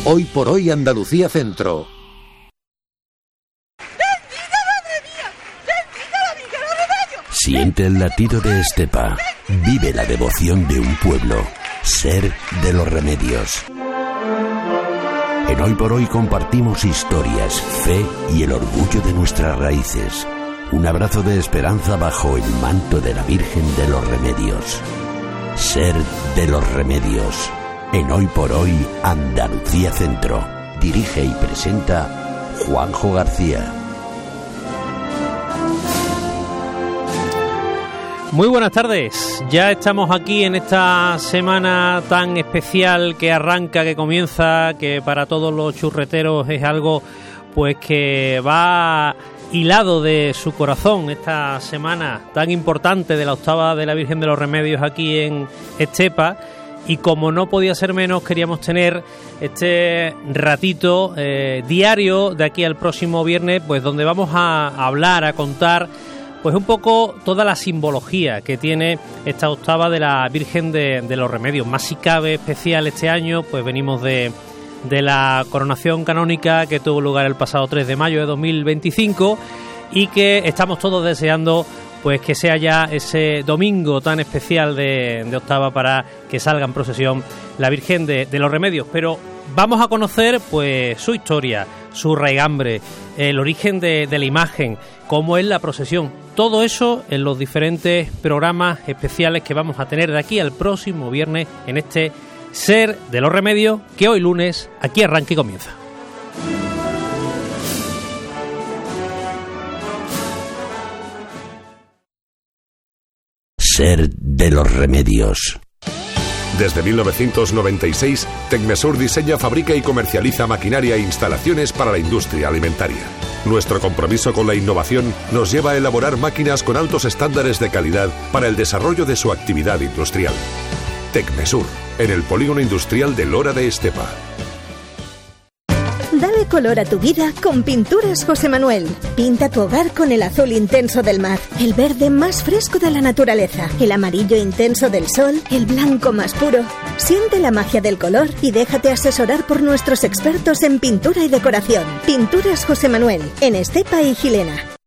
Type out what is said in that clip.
Hoy por hoy Andalucía Centro. Siente el latido de Estepa. Vive la devoción de un pueblo. Ser de los Remedios. En Hoy por Hoy compartimos historias, fe y el orgullo de nuestras raíces. Un abrazo de esperanza bajo el manto de la Virgen de los Remedios. Ser de los Remedios. En Hoy por Hoy Andalucía Centro. Dirige y presenta Juanjo García. Muy buenas tardes, ya estamos aquí en esta semana tan especial que arranca, que comienza, que para todos los churreteros es algo pues que va hilado de su corazón, esta semana tan importante de la octava de la Virgen de los Remedios aquí en Estepa. Y como no podía ser menos, queríamos tener este ratito diario de aquí al próximo viernes, pues donde vamos a hablar, a contar pues un poco toda la simbología que tiene esta octava de la Virgen de los Remedios. Más si cabe especial este año, pues venimos de la coronación canónica que tuvo lugar el pasado 3 de mayo de 2025 y que estamos todos deseando pues que sea ya ese domingo tan especial de octava para que salga en procesión la Virgen de los Remedios. Pero vamos a conocer pues su historia, su raigambre, el origen de la imagen, cómo es la procesión. Todo eso en los diferentes programas especiales que vamos a tener de aquí al próximo viernes en este Ser de los Remedios, que hoy lunes aquí arranca y comienza. Ser de los Remedios. Desde 1996, Tecmesur diseña, fabrica y comercializa maquinaria e instalaciones para la industria alimentaria. Nuestro compromiso con la innovación nos lleva a elaborar máquinas con altos estándares de calidad para el desarrollo de su actividad industrial. Tecmesur, en el polígono industrial de Lora de Estepa. Dale color a tu vida con Pinturas José Manuel. Pinta tu hogar con el azul intenso del mar, el verde más fresco de la naturaleza, el amarillo intenso del sol, el blanco más puro. Siente la magia del color y déjate asesorar por nuestros expertos en pintura y decoración. Pinturas José Manuel, en Estepa y Gilena.